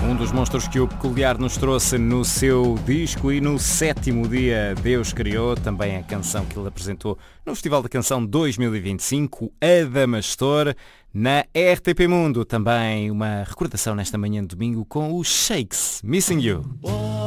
Um dos monstros que o Peculiar nos trouxe no seu disco, e no 7º dia Deus criou, também a canção que ele apresentou no Festival da Canção 2025, Adamastor, na RTP Mundo. Também uma recordação nesta manhã de domingo com os Shakes, Missing You.